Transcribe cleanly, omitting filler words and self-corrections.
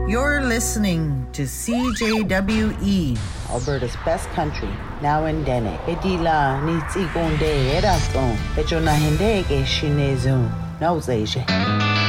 You're listening to CJWE, Alberta's best country, now in Dene. Edila nitsi konde eraton, echo na hende ke shinezun, nauzeje.